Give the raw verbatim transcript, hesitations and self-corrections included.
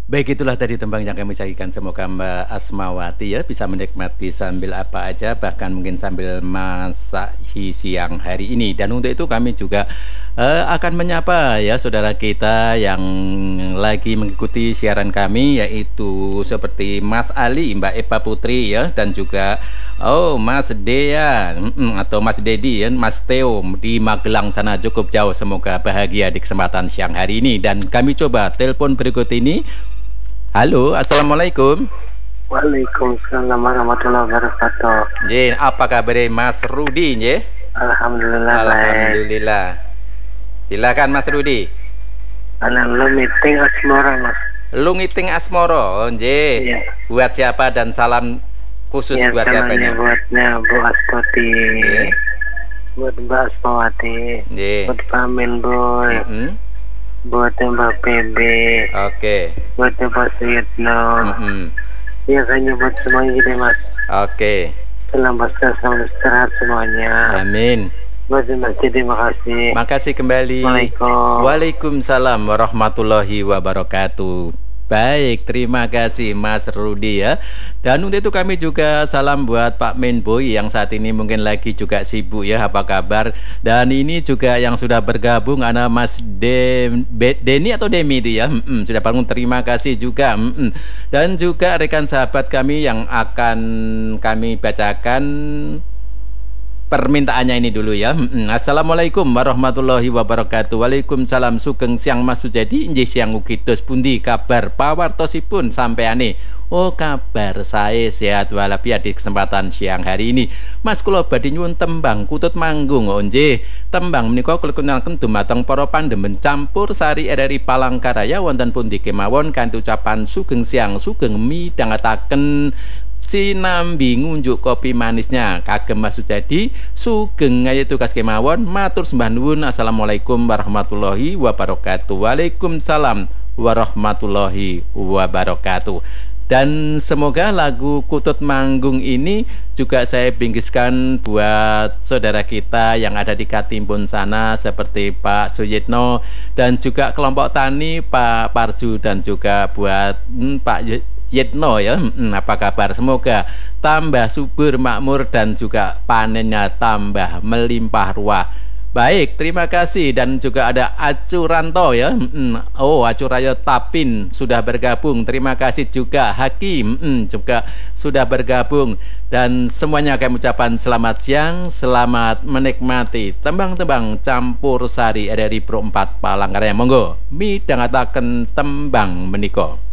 Baik, itulah tadi tembang yang kami sajikan. Semoga Mbak Asmawati ya bisa menikmati sambil apa aja, bahkan mungkin sambil masak hi siang hari ini. Dan untuk itu kami juga eh, akan menyapa ya saudara kita yang lagi mengikuti siaran kami, yaitu seperti Mas Ali, Mbak Eva Putri ya, dan juga oh Mas Dea mm, atau Mas Dedi ya, Mas Theo di Magelang sana cukup jauh. Semoga bahagia di kesempatan siang hari ini. Dan kami coba telepon berikut ini. Halo, assalamualaikum. Waalaikumsalam warahmatullahi wabarakatuh. Jin, apa kabar Mas Rudi? Jin? Alhamdulillah. Alhamdulillah. Silakan Mas Rudi. Anak lu meeting asmoro Mas. Lu meeting asmoro, Jin. Iya. Buat siapa dan salam khusus Ya, buat siapa nih? Buatnya Bu Astuti. Jin. Buat Mbak Asmawati. Jin. Buat Pamin Boy. Mm -hmm. Buat Mbak P B. Oke. Okay. Buat Mbak Suyitno. Mm -hmm. Ya kayaknya buat semuanya gitu Mas. Oke. Okay. Selamat selamat istirahat semuanya. Amin. Buat Mas, terima kasih. Makasih kembali. Waalaikumsalam. Waalaikumsalam warahmatullahi wabarakatuh. Baik, terima kasih Mas Rudi ya. Dan untuk itu kami juga salam buat Pak Menboy yang saat ini mungkin lagi juga sibuk ya. Apa kabar? Dan ini juga yang sudah bergabung ada Mas De Be Deni atau Demi itu ya. Mm -mm, sudah bangun, terima kasih juga. Mm -mm. Dan juga rekan sahabat kami yang akan kami bacakan permintaannya ini dulu ya. Assalamualaikum warahmatullahi wabarakatuh. Waalaikumsalam. Sugeng siang Mas Sujadi. Injih siang ugi dos pundi kabar pawartosipun sampeane? Oh, kabar saya sehat walafiat di kesempatan siang hari ini. Mas kula badhe nyuwun tembang Kutut Manggung. Oh nggih. Tembang menika kula kunalken dumateng para pandemen campur sari R R I Palangkaraya wonten pundi kemawon kanthi ucapan sugeng siang sugeng midhangetaken sinambi ngunjuk kopi manisnya kagem Mas Sujadi sugeng ayo tugas kemawon matur sembah nuwun. Assalamualaikum warahmatullahi wabarakatuh. Waalaikumsalam warahmatullahi wabarakatuh. Dan semoga lagu Kutut Manggung ini juga saya bingkiskan buat saudara kita yang ada di Katimpun sana seperti Pak Suyitno dan juga kelompok tani Pak Parju dan juga buat hmm, Pak Yitno ya. Hmm, apa kabar? Semoga tambah subur, makmur dan juga panennya tambah melimpah ruah. Baik, terima kasih. Dan juga ada Acuranto ya. Hmm, oh, Acurayo Tapin sudah bergabung. Terima kasih juga Hakim hmm, juga sudah bergabung. Dan semuanya kami ucapkan selamat siang, selamat menikmati tembang-tembang campur sari R R I Pro empat Palangkaraya. Monggo midhangetaken tembang menika.